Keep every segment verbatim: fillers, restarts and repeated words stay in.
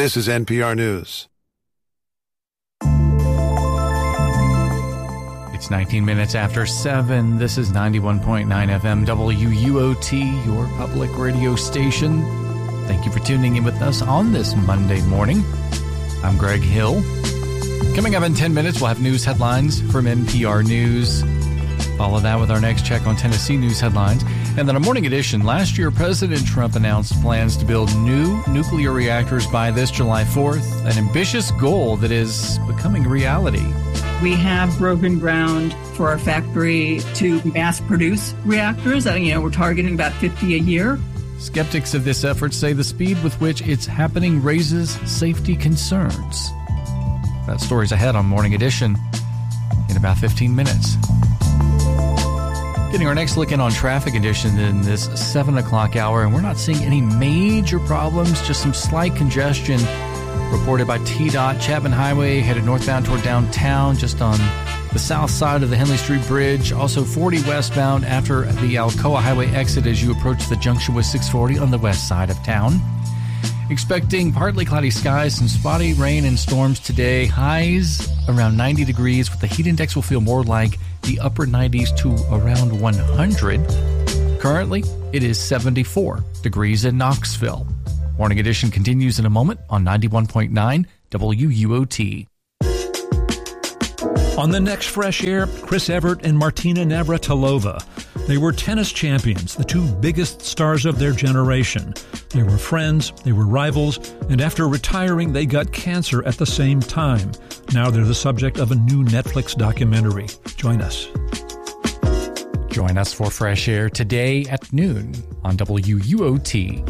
This is N P R News. It's nineteen minutes after seven. This is ninety-one point nine F M W U O T, your public radio station. Thank you for tuning in with us on this Monday morning. I'm Greg Hill. Coming up in ten minutes, we'll have news headlines from N P R News. Follow that with our next check on Tennessee news headlines. And then a morning edition. Last year, President Trump announced plans to build new nuclear reactors by this July fourth, an ambitious goal that is becoming reality. We have broken ground for our factory to mass produce reactors. You know, we're targeting about fifty a year. Skeptics of this effort say the speed with which it's happening raises safety concerns. That story's ahead on Morning Edition in about fifteen minutes. Getting our next look in on traffic conditions in this seven o'clock hour, and we're not seeing any major problems, just some slight congestion reported by T DOT. Chapman Highway headed northbound toward downtown, just on the south side of the Henley Street Bridge. Also forty westbound after the Alcoa Highway exit as you approach the junction with six forty on the west side of town. Expecting partly cloudy skies and spotty rain and storms today. Highs around ninety degrees, with the heat index will feel more like the upper nineties to around one hundred. Currently, it is seventy-four degrees in Knoxville. Morning Edition continues in a moment on ninety-one point nine W U O T. On the next Fresh Air, Chris Evert and Martina Navratilova. They were tennis champions, the two biggest stars of their generation. They were friends, they were rivals, and after retiring, they got cancer at the same time. Now they're the subject of a new Netflix documentary. Join us. Join us for Fresh Air today at noon on W U O T.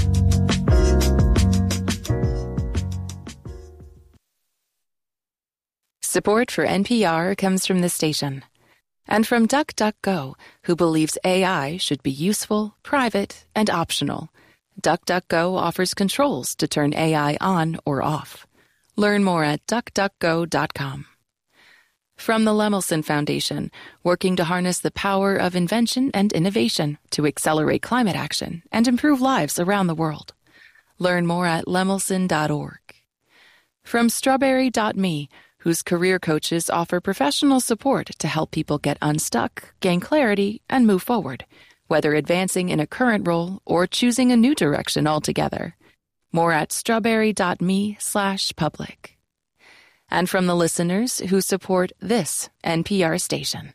Support for N P R comes from this station and from DuckDuckGo, who believes A I should be useful, private, and optional. DuckDuckGo offers controls to turn A I on or off. Learn more at duck duck go dot com. From the Lemelson Foundation, working to harness the power of invention and innovation to accelerate climate action and improve lives around the world. Learn more at lemelson dot org. From strawberry dot me, whose career coaches offer professional support to help people get unstuck, gain clarity, and move forward, whether advancing in a current role or choosing a new direction altogether. More at strawberry dot me slash public. And from the listeners who support this N P R station.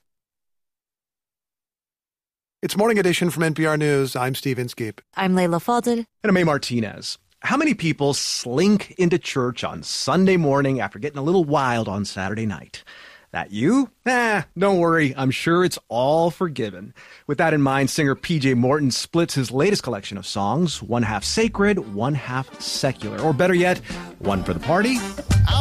It's Morning Edition from N P R News. I'm Steve Inskeep. I'm Layla Fadel. And I'm A. Martinez. How many people slink into church on Sunday morning after getting a little wild on Saturday night? That you? Nah, don't worry. I'm sure it's all forgiven. With that in mind, singer P J Morton splits his latest collection of songs, one half sacred, one half secular. Or better yet, one for the party,